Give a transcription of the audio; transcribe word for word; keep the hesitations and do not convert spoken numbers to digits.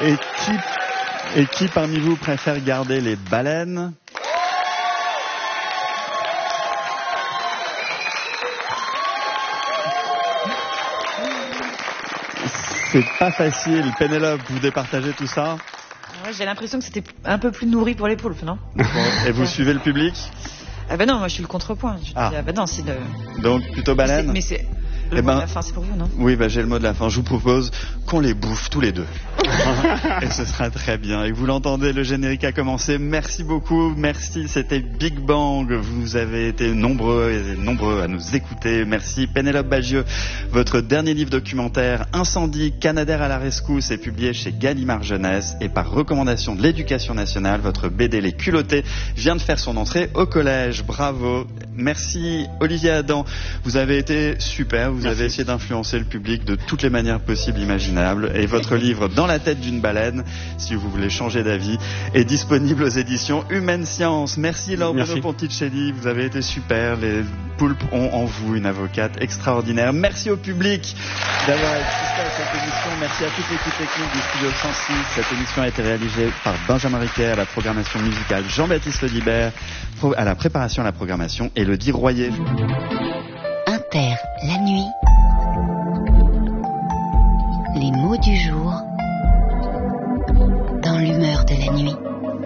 Et qui, et qui parmi vous préfère garder les baleines ? C'est pas facile. Pénélope, vous départagez tout ça ? Ouais, j'ai l'impression que c'était un peu plus nourri pour les poulpes, non ? Bon, et vous suivez le public ? Ah ben non, moi je suis le contrepoint. Je ah. Dis, ah ben non, c'est le... Donc plutôt baleine ? Mais c'est... Le eh mot ben, de la fin, c'est pour vous, non ? Oui, bah, j'ai le mot de la fin. Je vous propose qu'on les bouffe tous les deux. Et ce sera très bien. Et vous l'entendez, le générique a commencé. Merci beaucoup. Merci. C'était Big Bang. Vous avez été nombreux et nombreux à nous écouter. Merci. Pénélope Bagieux, votre dernier livre documentaire, Incendie, Canadair à la rescousse, est publié chez Gallimard Jeunesse. Et par recommandation de l'Éducation nationale, votre B D Les Culottés vient de faire son entrée au collège. Bravo. Merci. Olivier Adam, vous avez été super. Vous Vous Merci. avez essayé d'influencer le public de toutes les manières possibles imaginables. Et votre livre Dans la tête d'une baleine, si vous voulez changer d'avis, est disponible aux éditions Humaine Science. Merci Laure Bruno-Ponticelli, vous avez été super. Les poulpes ont en vous une avocate extraordinaire. Merci au public d'avoir assisté à cette émission. Merci à toute l'équipe technique du Studio cent six. Cette émission a été réalisée par Benjamin Riquet, à la programmation musicale Jean-Baptiste Audibert, à la préparation à la programmation Élodie Royer. Inter, la nuit,